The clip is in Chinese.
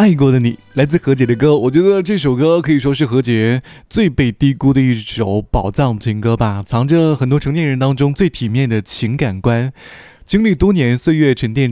爱过的你，来自何洁的歌。我觉得这首歌可以说是何洁最被低估的一首宝藏情歌吧，藏着很多成年人当中最体面的情感观。经历多年岁月沉淀